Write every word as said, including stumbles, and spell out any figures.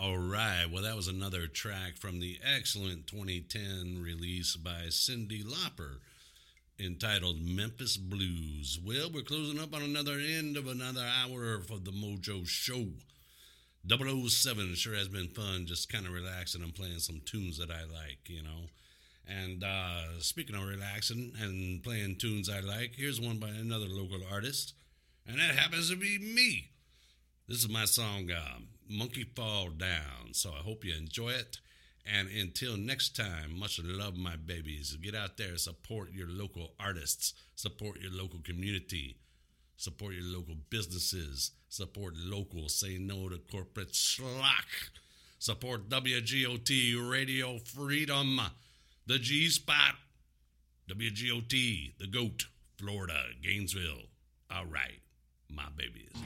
All right. Well, that was another track from the excellent twenty ten release by Cyndi Lauper entitled Memphis Blues. Well, we're closing up on another end of another hour for the Mojo Show. double oh seven sure has been fun, just kind of relaxing and playing some tunes that I like, you know. And uh, speaking of relaxing and playing tunes I like, here's one by another local artist, and that happens to be me. This is my song, uh, Monkey Fall Down, so I hope you enjoy it. And until next time, much love, my babies. Get out there, support your local artists, support your local community, support your local businesses, support local, say no to corporate schlock, support W G O T Radio Freedom, the G-Spot, W G O T, the GOAT, Florida, Gainesville. All right, my babies.